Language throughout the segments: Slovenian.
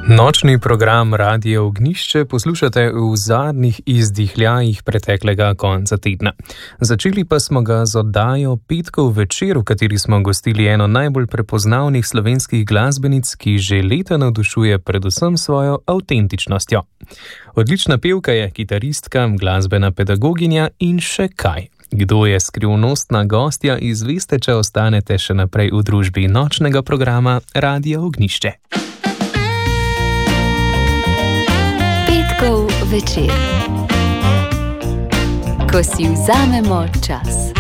Nočni program Radio Ognjišče poslušate v zadnjih izdihljajih preteklega konca tedna. Začeli pa smo ga z oddajo Petkov večer, v kateri smo gostili eno najbolj prepoznavnih slovenskih glasbenic, ki že leta navdušuje predvsem svojo avtentičnostjo. Odlična pevka je, kitaristka, glasbena pedagoginja in še kaj. Kdo je skrivnostna gostja, izveste, če ostanete še naprej v družbi nočnega programa Radio Ognjišče. Večer, ko si vzamemo čas.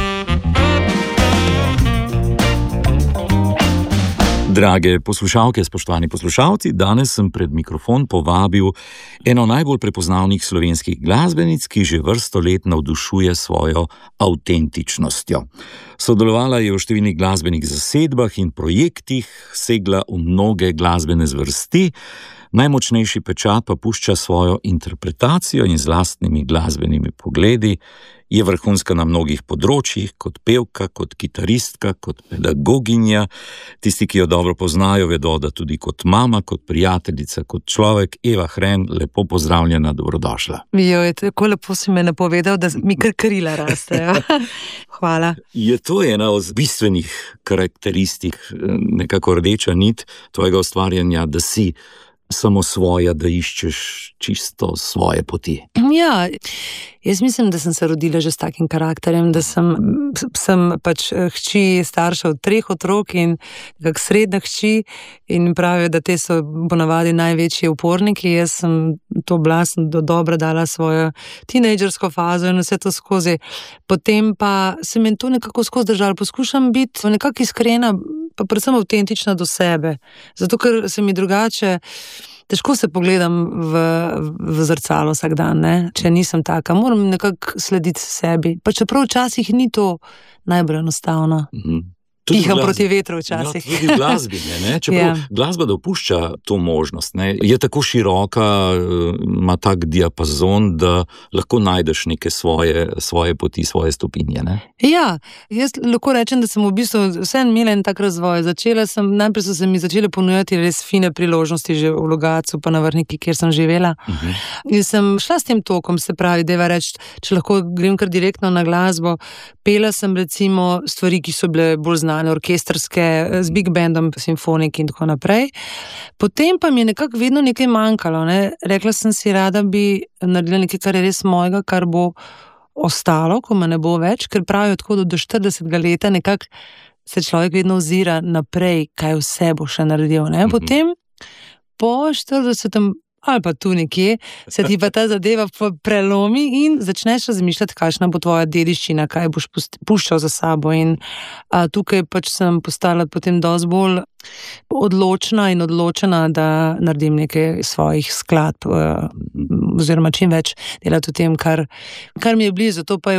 Drage poslušalke, spoštovani poslušalci, danes sem pred mikrofon povabil eno najbolj prepoznavnih slovenskih glasbenic, ki že vrsto let navdušuje svojo avtentičnostjo. Sodelovala je v številnih glasbenih zasedbah in projektih, segla v mnoge glasbene zvrsti, najmočnejši pečat pa pušča svojo interpretacijo in z lastnimi glasbenimi pogledi. Je vrhunska na mnogih področjih, kot pevka, kot kitaristka, kot pedagoginja. Tisti, ki jo dobro poznajo, vedo, da tudi kot mama, kot prijateljica, kot človek. Eva Hren, lepo pozdravljena, dobrodošla. Je tako lepo si me napovedal, da mi kar krila rastejo. Hvala. Je to ena od bistvenih karakteristik, nekako rdeča nit tvojega ustvarjanja, da si samo svoja, da iščeš čisto svoje poti? Ja, jaz mislim, da sem se rodila že s takim karakterjem, da sem pač hči starša od 3 otrok in kak srednja hči in pravijo, da te so ponavadi največji uporniki. Jaz sem to oblast do dobra dala svojo tinejdžersko fazo in vse to skozi. Potem pa se mi to nekako skozi držalo. Poskušam biti nekako iskrena, pa predvsem avtentična do sebe. Zato, ker se mi drugače težko se pogledam v zrcalo vsak dan, ne? Če nisem taka. Moram nekako slediti sebi. Pa čeprav včasih ni to najbolj enostavno. Piham proti vetru včasih. Ja, tudi glasbi, ne? Čeprav glasba dopušča to možnost, ne? Je tako široka, ima tak diapazon, da lahko najdeš neke svoje poti, svoje stopinje, ne? Ja, jaz lahko rečem, da sem v bistvu vse imela en tak razvoj. Najprej so se mi začele ponujati res fine priložnosti že v Logatcu, pa na Vrhniki, kjer sem živela. In sem šla s tem tokom, se pravi, deva reči, če lahko grem kar direktno na glasbo. Pela sem recimo stvari, ki so bile bolj znane, orkestrske, z big bandom, simfonik in tako naprej. Potem pa mi je nekako vedno nekaj manjkalo, ne. Rekla sem si, rada bi naredila nekaj, kar je res mojega, kar bo ostalo, ko me ne bo več, ker pravijo tako, da do 40 leta nekako se človek vedno ozira naprej, kaj vse bo še naredil, ne. Potem po 40 ali pa tu nekje, se ti pa ta zadeva prelomi in začneš razmišljati, kakšna bo tvoja dediščina, kaj boš puščal za sabo. In tukaj pač sem postala potem dosti bolj odločna in odločena, da naredim nekaj svojih skladb, oziroma čim več delati o tem, kar mi je blizu. To pa je